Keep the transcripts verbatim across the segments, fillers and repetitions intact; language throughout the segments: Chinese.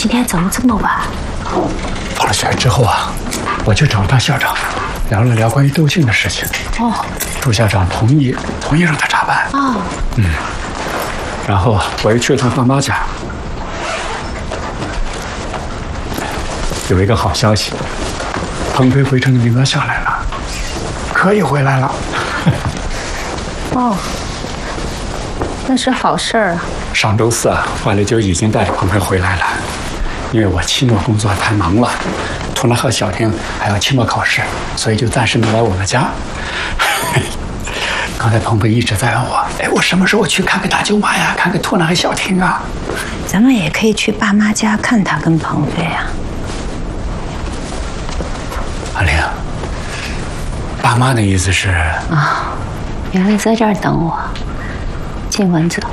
今天怎么这么晚？ 放了学之后啊，我就找大校长聊了聊关于窦庆的事情。 哦， 杜校长同意同意让他插班。 啊， 嗯，然后我又去了趟爸妈家，有一个好消息，彭飞回城的名额下来了，可以回来了。 哦，那是好事儿啊。 上周四啊，华丽就已经带着彭飞回来了，因为我期末工作太忙了，图兰和小婷还要期末考试，所以就暂时没来我们家。刚才彭飞一直在问我，哎，我什么时候去看看大舅妈呀，看看图兰和小婷啊？ 咱们也可以去爸妈家看他跟彭飞啊。 阿玲，爸妈的意思是啊，原来在这儿等我。进蚊子。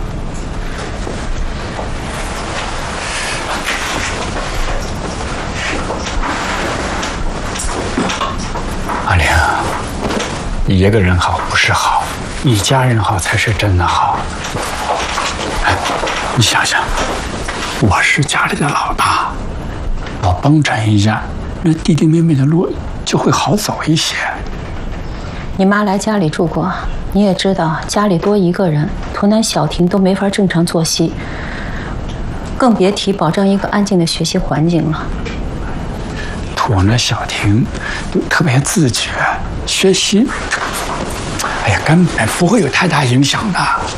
阿玲，一个人好不是好，一家人好才是真的好。哎，你想想，我是家里的老大，我帮衬一下，那弟弟妹妹的路就会好走一些。 你妈来家里住过，你也知道，家里多一个人，图南、小婷都没法正常作息，更别提保障一个安静的学习环境了。 图南、小婷都特别自觉，学习，哎呀，根本不会有太大影响的。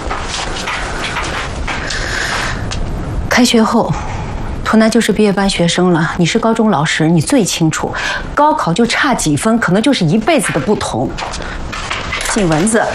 开学后，图南就是毕业班学生了。你是高中老师，你最清楚，高考就差几分，可能就是一辈子的不同。进蚊子。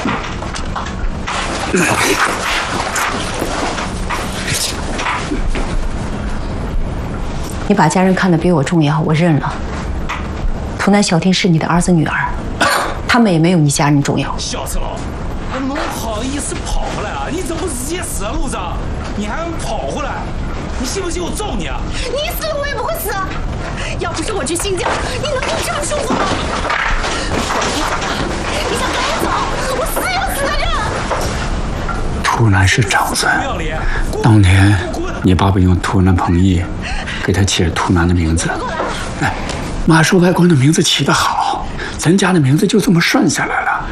你把家人看得比我重要，我认了。图南、小婷是你的儿子女儿，他们也没有你家人重要。 小次郎，我能好意思跑回来啊？你怎么不直接死在路上？你还能跑回来？你信不信我揍你啊？ 你死了我也不会死。要不是我去新疆，你能给我这样说话吗？我跟你走了，你想赶我走，我死也死在这儿。 图南是长子，当天你爸爸用图南彭毅给他起了图南的名字。哎，妈说外公的名字起得好，咱家的名字就这么顺下来了。